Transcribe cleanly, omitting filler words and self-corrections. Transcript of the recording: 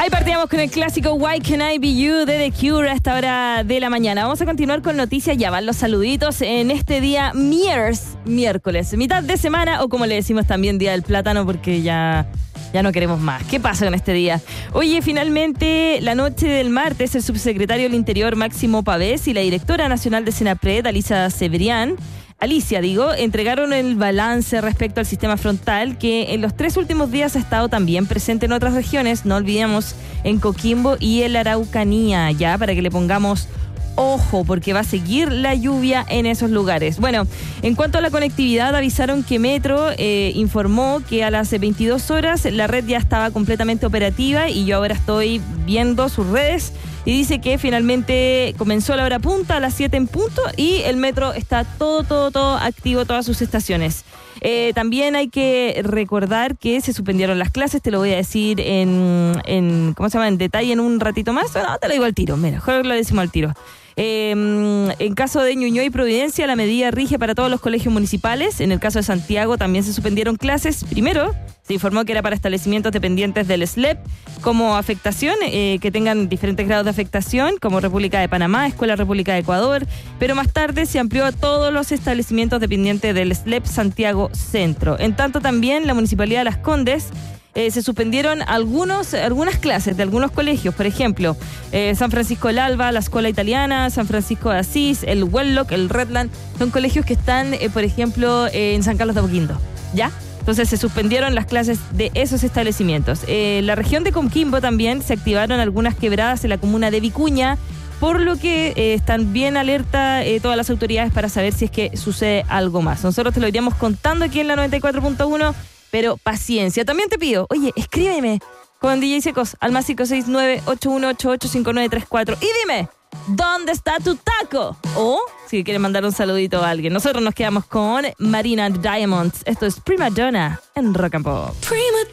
Ahí partíamos con el clásico Why Can I Be You de The Cure a esta hora de la mañana. Vamos a continuar con noticias, ya van los saluditos en este día miércoles, mitad de semana, o como le decimos también día del plátano, porque ya no queremos más. ¿Qué pasa con este día? Oye, finalmente, la noche del martes, el subsecretario del Interior, Máximo Pavés, y la directora nacional de Senapred, Alicia, entregaron el balance respecto al sistema frontal, que en los 3 últimos días ha estado también presente en otras regiones, no olvidemos, en Coquimbo y en la Araucanía, ya, para que le pongamos ojo, porque va a seguir la lluvia en esos lugares. Bueno, en cuanto a la conectividad, avisaron que Metro informó que a las 22 horas la red ya estaba completamente operativa, y yo ahora estoy viendo sus redes y dice que finalmente comenzó la hora punta a las 7 en punto y el metro está todo activo, todas sus estaciones. También hay que recordar que se suspendieron las clases, te lo voy a decir en detalle en un ratito más. No, te lo digo al tiro, mejor lo decimos al tiro. En caso de Ñuñoa y Providencia, la medida rige para todos los colegios municipales. En el caso de Santiago también se suspendieron clases. Primero, se informó que era para establecimientos dependientes del SLEP como afectación, que tengan diferentes grados de afectación, como República de Panamá, Escuela República de Ecuador, pero más tarde se amplió a todos los establecimientos dependientes del SLEP Santiago Centro. En tanto, también la Municipalidad de Las Condes se suspendieron algunas clases de algunos colegios, por ejemplo, San Francisco del Alba, la Escuela Italiana, San Francisco de Asís, el Wellock, el Redland, son colegios que están, por ejemplo, en San Carlos de Apoquindo, ¿ya? Entonces se suspendieron las clases de esos establecimientos. La región de Coquimbo también se activaron algunas quebradas en la comuna de Vicuña, por lo que están bien alerta todas las autoridades para saber si es que sucede algo más. Nosotros te lo iríamos contando aquí en la 94.1, pero paciencia. También te pido, oye, escríbeme con DJ Secos al más 569-8188-5934 y dime, ¿dónde está tu taco? O si quieres mandar un saludito a alguien. Nosotros nos quedamos con Marina Diamonds. Esto es Prima Donna en Rock and Pop. Prima